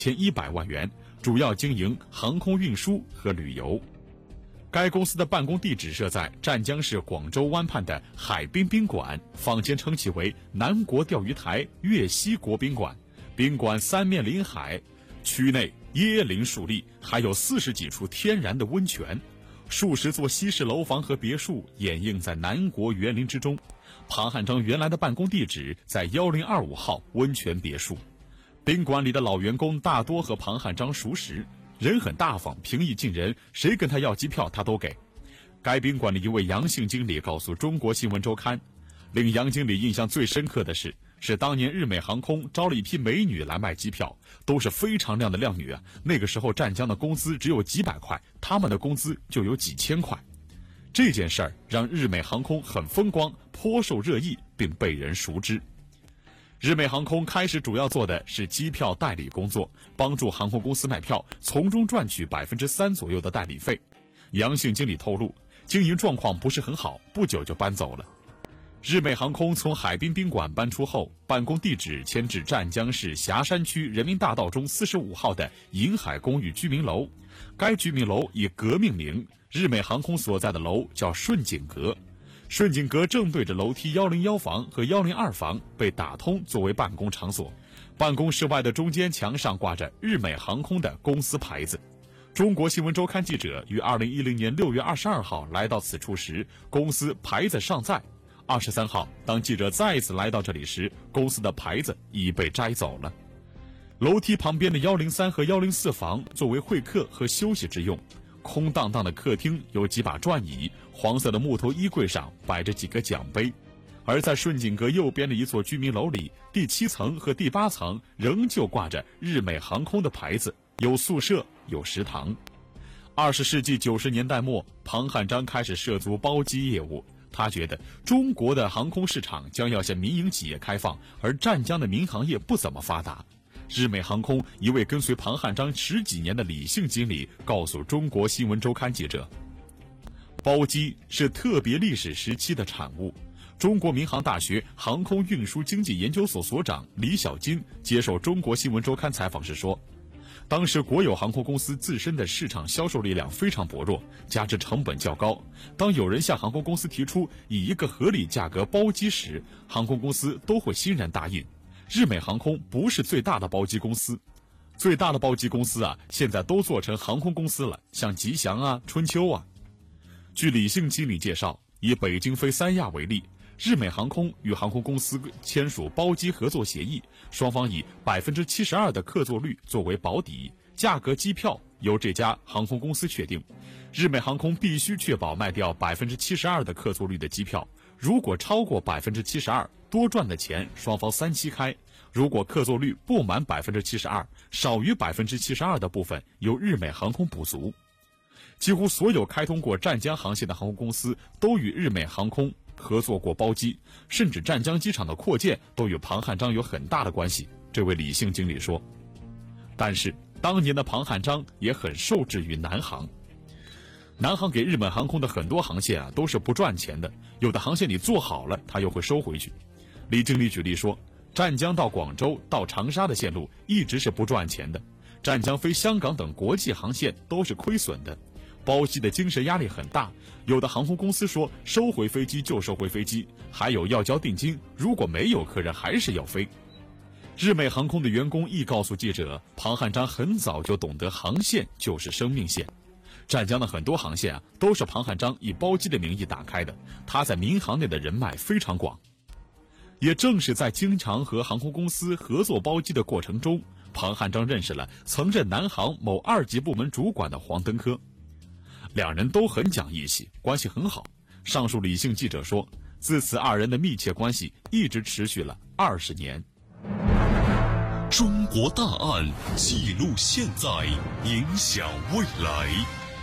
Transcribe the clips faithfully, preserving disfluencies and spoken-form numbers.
千一百万元，主要经营航空运输和旅游。该公司的办公地址设在湛江市广州湾畔的海滨宾馆，坊间称其为南国钓鱼台粤西国宾馆。宾馆三面临海，区内椰林树立，还有四十几处天然的温泉，数十座西式楼房和别墅掩映在南国园林之中。庞汉章原来的办公地址在一零二五号温泉别墅。宾馆里的老员工大多和庞汉章熟识，人很大方，平易近人，谁跟他要机票他都给。该宾馆的一位杨姓经理告诉中国新闻周刊，令杨经理印象最深刻的是是当年日美航空招了一批美女来卖机票，都是非常靓的靓女啊。那个时候湛江的工资只有几百块，他们的工资就有几千块。这件事儿让日美航空很风光，颇受热议，并被人熟知。日美航空开始主要做的是机票代理工作，帮助航空公司卖票，从中赚取百分之三左右的代理费。杨姓经理透露，经营状况不是很好，不久就搬走了。日美航空从海滨宾馆搬出后，办公地址迁至湛江市霞山区人民大道中四十五号的银海公寓居民楼。该居民楼以阁命名，日美航空所在的楼叫顺景阁。顺景阁正对着楼梯一零一房和一零二房，被打通作为办公场所。办公室外的中间墙上挂着日美航空的公司牌子。中国新闻周刊记者于二零一零年六月二十二号来到此处时，公司牌子尚在。二十三号，当记者再次来到这里时，公司的牌子已被摘走了。楼梯旁边的一零三和一零四房作为会客和休息之用。空荡荡的客厅有几把转椅，黄色的木头衣柜上摆着几个奖杯。而在顺景阁右边的一座居民楼里，第七层和第八层仍旧挂着日美航空的牌子，有宿舍，有食堂。二十世纪九十年代末，庞汉章开始涉足包机业务。他觉得中国的航空市场将要向民营企业开放，而湛江的民航业不怎么发达。日美航空一位跟随庞汉章十几年的李姓经理告诉中国新闻周刊记者，包机是特别历史时期的产物。中国民航大学航空运输经济研究所所长李小金接受中国新闻周刊采访时说，当时国有航空公司自身的市场销售力量非常薄弱，加之成本较高，当有人向航空公司提出以一个合理价格包机时，航空公司都会欣然答应。日美航空不是最大的包机公司，最大的包机公司啊，现在都做成航空公司了，像吉祥啊、春秋啊。据李姓经理介绍，以北京飞三亚为例，日美航空与航空公司签署包机合作协议，双方以百分之七十二的客座率作为保底，价格机票由这家航空公司确定。日美航空必须确保卖掉百分之七十二的客座率的机票，如果超过百分之七十二，多赚的钱双方三七开；如果客座率不满百分之七十二，少于百分之七十二的部分由日美航空补足。几乎所有开通过湛江航线的航空公司都与日美航空合作过包机，甚至湛江机场的扩建都与庞汉章有很大的关系。这位李姓经理说，但是当年的庞汉章也很受制于南航。南航给日本航空的很多航线啊都是不赚钱的，有的航线你做好了他又会收回去。李经理举例说，湛江到广州到长沙的线路一直是不赚钱的，湛江飞香港等国际航线都是亏损的，包机的精神压力很大，有的航空公司说收回飞机就收回飞机，还有要交定金，如果没有客人还是要飞。日美航空的员工亦告诉记者，庞汉章很早就懂得航线就是生命线。湛江的很多航线啊，都是庞汉章以包机的名义打开的，他在民航内的人脉非常广。也正是在经常和航空公司合作包机的过程中，庞汉章认识了曾任南航某二级部门主管的黄登科。两人都很讲义气，关系很好。上述李姓记者说，自此二人的密切关系一直持续了二十年。 中国大案记录现在，影响未来。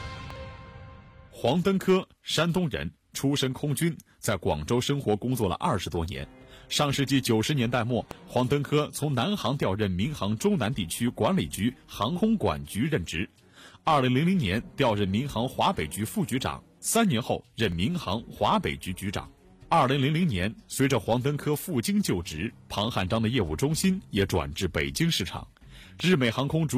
黄登科，山东人，出身空军，在广州生活工作了二十多年。上世纪九十年代末，黄登科从南航调任民航中南地区管理局航空管局任职。二零零零年调任民航华北局副局长，三年后任民航华北局局长。二零零零年，随着黄登科赴京就职，庞汉章的业务中心也转至北京市场。 日美航空主